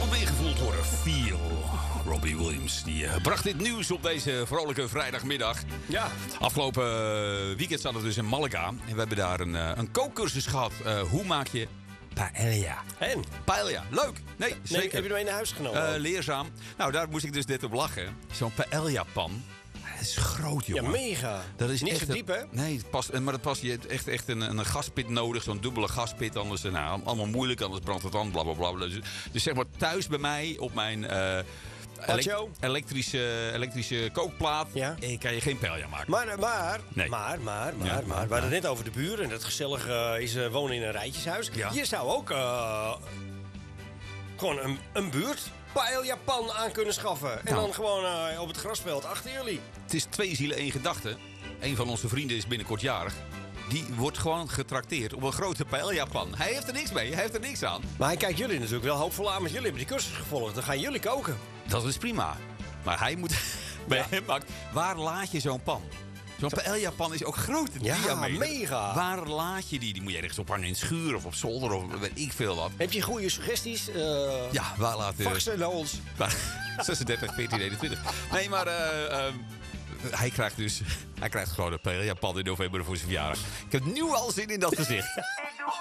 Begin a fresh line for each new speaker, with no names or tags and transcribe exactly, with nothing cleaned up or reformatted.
wat meegevoeld worden. Feel. Robbie Williams, die uh, bracht dit nieuws op deze vrolijke vrijdagmiddag.
Ja.
Afgelopen uh, weekend zat het dus in Malaga. En we hebben daar een, uh, een kookcursus gehad. Uh, hoe maak je paella?
En?
Paella, leuk. Nee, zeker.
Nee, heb je er mee naar huis genomen?
Uh, leerzaam. Nou, daar moest ik dus dit op lachen. Zo'n paella-pan. Dat is groot, jongen.
Ja, mega.
Dat is
niet
echt
zo diep, hè?
Nee, het past, maar dat past, je hebt echt, echt een, een gaspit nodig. Zo'n dubbele gaspit. Anders, nou, allemaal moeilijk. Anders brandt het aan. Blablabla. Dus, dus zeg maar thuis bij mij op mijn uh, elek- elektrische, elektrische kookplaat. Ja. Eh, kan je geen paella maken.
Maar, maar,
nee.
maar, maar, maar,
ja,
maar.
maar.
We hadden het net over de buren. En dat gezellig uh, is uh, wonen in een rijtjeshuis.
Ja.
Je zou ook uh, gewoon een, een buurt... paella-pan aan kunnen schaffen. En
nou.
dan gewoon uh, op het grasveld achter jullie.
Het is twee zielen, één gedachte. Een van onze vrienden is binnenkort jarig. Die wordt gewoon getrakteerd op een grote paella-pan. Hij heeft er niks mee, hij heeft er niks aan.
Maar hij kijkt jullie natuurlijk wel hoopvol aan. Want jullie hebben die cursus gevolgd. Dan gaan jullie koken.
Dat is prima. Maar hij moet... bij hem maakt. Waar laat je zo'n pan? Zo'n paella-pan is ook groot.
Ja,
diameter.
mega.
Waar laat je die? Die moet je ergens ophangen in het schuur of op zolder of weet ik veel wat.
Heb je goede suggesties? Uh,
ja, waar laat... Uh,
fax ze naar ons.
zesendertig veertien eenentwintig. Nee, maar... Uh, uh, hij krijgt dus... Hij krijgt gewoon een paella-pan in november voor zijn verjaardag. Ik heb nu al zin in dat gezicht.